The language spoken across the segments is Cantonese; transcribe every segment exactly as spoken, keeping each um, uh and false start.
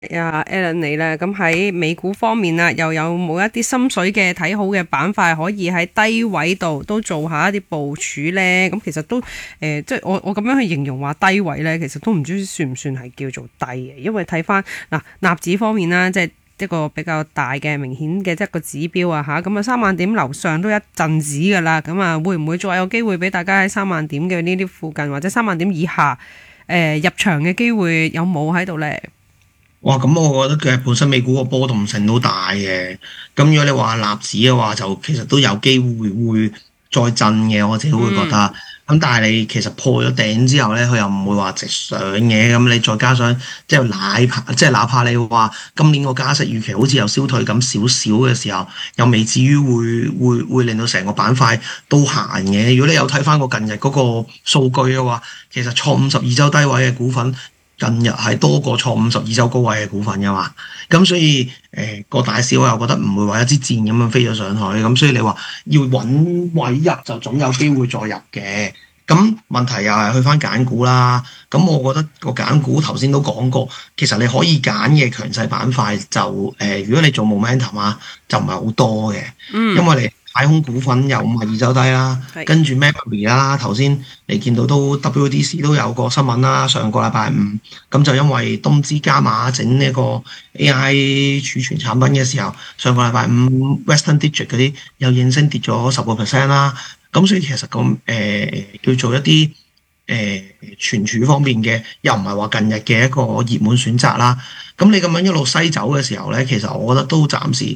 呀，Alan 你咧，咁喺美股方面啊，又有冇一啲心水嘅睇好嘅板塊，可以喺低位度都做下一啲部署呢？咁其實都誒、呃，即係我我咁樣去形容話低位呢，其實都唔知算唔算係叫做低嘅，因為睇翻嗱納指方面啦，即係一個比較大嘅明顯嘅一個指標啊吓，咁啊三萬點樓上都一陣子噶啦，咁啊會唔會再有機會俾大家喺三萬點嘅呢啲附近或者三萬點以下誒、呃、入場嘅機會有冇喺度呢？ 哇，咁我覺得佢本身美股個波動性都大嘅，咁如果你話納指嘅話，就其實都有機會會再震嘅，我自己會覺得。咁、嗯、但係你其實破咗頂之後咧，佢又唔會話直上嘅，咁你再加上即係哪怕即係哪怕你話今年個加息預期好似有消退咁少少嘅時候，又未至於會會會令到成個板塊都行嘅。如果你有睇翻個近日嗰個數據嘅話，其實創五十二週低位嘅股份，近日係多過錯五十二週高位嘅股份㗎嘛，咁所以誒個、呃、大市我又覺得唔會話一支箭咁樣飛咗上去，咁所以你話要揾位入就總有機會再入嘅。咁問題又係去翻揀股啦，咁我覺得個揀股頭先都講過，其實你可以揀嘅強勢板塊就誒、呃，如果你做 momentum 啊，就唔係好多嘅，嗯、因為你。太空股份有五十二週低啦，是跟住 Memory 啦，頭先你見到都 W D C 都有個新聞啦，上個禮拜五咁就因為東芝加碼整呢個 A I 儲存產品嘅時候，上個禮拜五 Western Digital 嗰啲又應聲跌咗十個 percent 啦，咁所以其實咁誒、呃、叫做一啲誒、呃、存儲方面嘅，又唔係話近日嘅一個熱門選擇啦。咁你咁樣一路西走嘅時候咧，其實我覺得都暫時。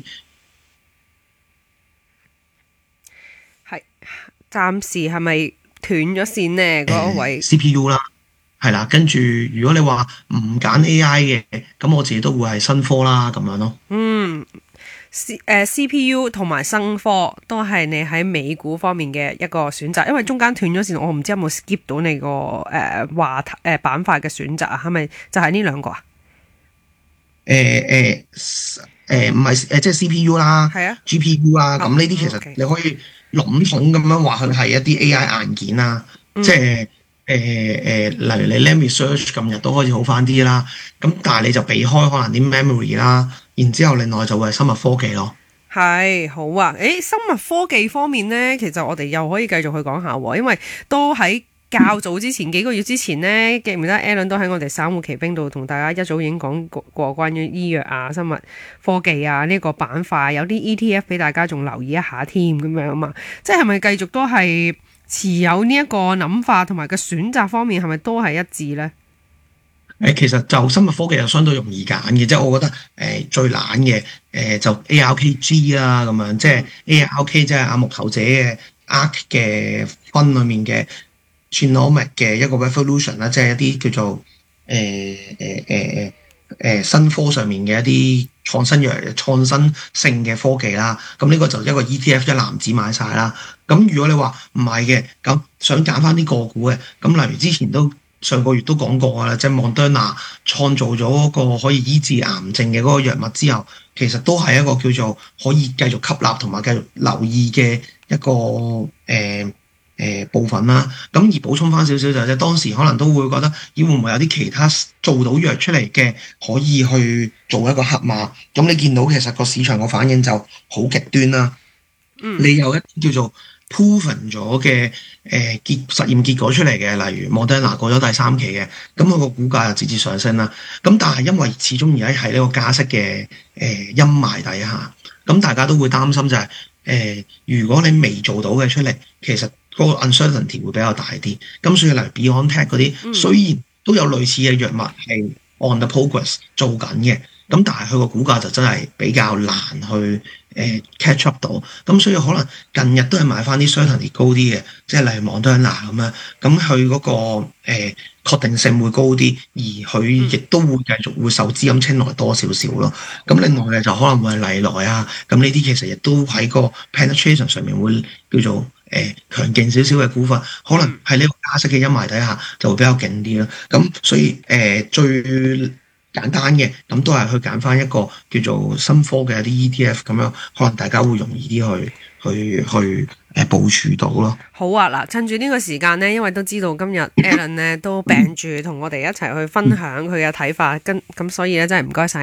暫時係咪斷咗線呢？嗰、呃、位 C P U 啦，係啦，跟住如果你話唔揀 A I 嘅，咁我自己都會係新科啦，咁樣咯。 嗯，C 誒、呃、C P U 同埋新科都係你喺美股方面嘅一個選擇，因為中間斷咗線，我唔知有冇 skip 到你個誒話題誒板塊嘅選擇啊？係咪就係呢兩個啊？ 誒誒誒唔係誒，即係 C P U 啦，係啊，G P U 啦，咁呢啲其實你可以籠統咁樣話佢係一啲 A I 硬件啦，嗯、即係誒誒，例如你 Lam Research 今日都開始好翻啲啦，咁但係你就避開可能啲 memory 啦，然之後另外就會係生物科技咯。 係好啊！誒，生物科技方面咧，其實我哋又可以繼續去講下，因為都喺較早之前幾個月之前呢，記唔記得 Alan 都喺我哋散戶奇兵度同大家一早已經講過關於醫藥啊、生物科技啊呢、這個板塊，有啲 E T F 俾大家仲留意一下添咁樣啊嘛，即係咪繼續都係持有呢一個諗法同埋個選擇方面係咪都係一致呢？ 誒，其實就生物科技又相對容易揀嘅，即係我覺得誒、呃、最懶嘅誒就 A R K G 啦咁樣，即係 A R K 即係阿木頭姐嘅 A R K 嘅分裡面嘅。Genomic 嘅一個 revolution 啦，即係一啲叫做誒誒誒誒新科上面嘅一啲創新藥、創新性嘅科技啦。咁呢個就一個 E T F 一籃子買晒啦。咁如果你話唔係嘅，咁想揀翻啲個股嘅，咁例如之前都上個月都講過啦，即係 Moderna 創造咗嗰個可以醫治癌症嘅嗰個藥物之後，其實都係一個叫做可以繼續吸納同埋繼續留意嘅一個誒。呃誒、呃、部分啦，咁而補充翻少少就係、是、當時可能都會覺得，咦會唔會有啲其他做到藥出嚟嘅可以去做一個黑馬？咁你見到其實個市場個反應就好極端啦。嗯，你有一啲叫做 proven 咗嘅誒結實驗結果出嚟嘅，例如 Moderna 過咗第三期嘅，咁佢個股價就節節上升啦。咁但係因為始終而家係呢個加息嘅誒陰霾底下，咁大家都會擔心就係、是、誒、呃、如果你未做到嘅出嚟，其實嗰個 uncertainty 會比較大啲，咁所以例如 BioNTech 嗰啲，嗯、雖然都有類似嘅藥物係 on the progress 做緊嘅，咁但係佢個股價就真係比較難去誒、呃、catch up 到，咁所以可能近日都係買翻啲 certainty 高啲嘅，即係例如 Moderna 咁樣，咁佢嗰個誒、呃、確定性會高啲，而佢亦都會繼續會受資金青睞多少少咯。咁另外嘅就可能會係禮來啊，咁呢啲其實亦都喺個 penetration 上面會叫做誒強勁少少嘅股份，可能喺呢個加息嘅陰霾底下就會比較勁啲啦。咁所以誒、呃、最簡單嘅咁都係去揀翻一個叫做新科嘅一啲 E T F 咁樣，可能大家會容易啲去去去誒部署到咯。 好啊，嗱，趁住呢個時間呢，因為都知道今日 Alan 呢都病住，同我哋一齊去分享佢嘅睇法，跟咁所以咧真係唔該晒。